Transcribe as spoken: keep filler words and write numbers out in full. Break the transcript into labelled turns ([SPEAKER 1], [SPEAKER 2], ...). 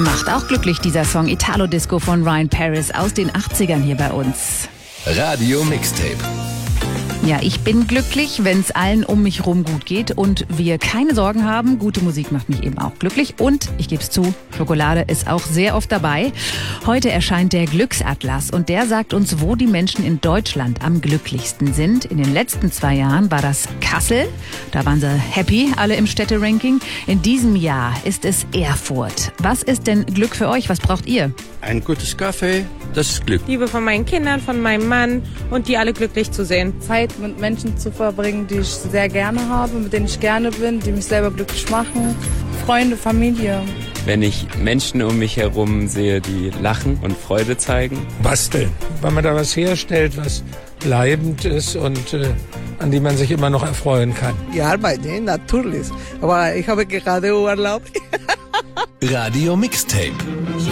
[SPEAKER 1] Macht auch glücklich dieser Song Italo Disco von Ryan Paris aus den achtzigern hier bei uns.
[SPEAKER 2] Radio Mixtape.
[SPEAKER 1] Ja, ich bin glücklich, wenn es allen um mich rum gut geht und wir keine Sorgen haben. Gute Musik macht mich eben auch glücklich und, ich gebe es zu, Schokolade ist auch sehr oft dabei. Heute erscheint der Glücksatlas und der sagt uns, wo die Menschen in Deutschland am glücklichsten sind. In den letzten zwei Jahren war das Kassel, da waren sie happy, alle im Städteranking. In diesem Jahr ist es Erfurt. Was ist denn Glück für euch? Was braucht ihr?
[SPEAKER 3] Ein gutes Kaffee, das ist Glück.
[SPEAKER 4] Liebe von meinen Kindern, von meinem Mann und die alle glücklich zu sehen.
[SPEAKER 5] Zeit mit Menschen zu verbringen, die ich sehr gerne habe, mit denen ich gerne bin, die mich selber glücklich machen. Freunde, Familie.
[SPEAKER 6] Wenn ich Menschen um mich herum sehe, die lachen und Freude zeigen.
[SPEAKER 7] Basteln, weil man da was herstellt, was bleibend ist und äh, an die man sich immer noch erfreuen kann.
[SPEAKER 8] Ja, arbeiten, natürlich. Aber ich habe gerade Urlaub.
[SPEAKER 2] Radio Mixtape.